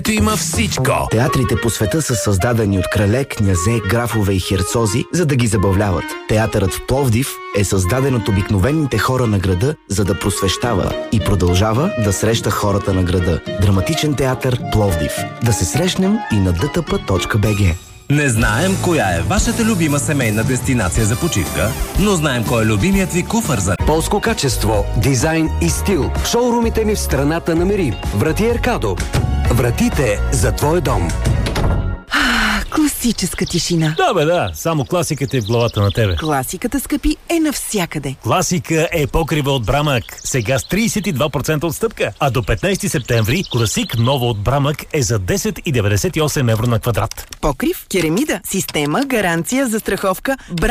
Има всичко. Театрите по света са създадени от крале, князе, графове и херцози, за да ги забавляват. Театърът в Пловдив е създаден от обикновените хора на града, за да просвещава и продължава да среща хората на града. Драматичен театър Пловдив. Да се срещнем и на dtp.bg. Не знаем коя е вашата любима семейна дестинация за почивка, но знаем кой е любимият ви куфар за... Полско качество, дизайн и стил. В шоурумите ни в страната намери. Врати Еркадо. Вратите за твой дом. Класическа тишина. Да, само класиката е в главата на тебе. Класиката, скъпи, е навсякъде. Класика е покрива от Брамък. Сега с 32% отстъпка. А до 15 септември класик ново от Брамък е за 10,98 евро на квадрат. Покрив, керамида, система, гаранция, застраховка.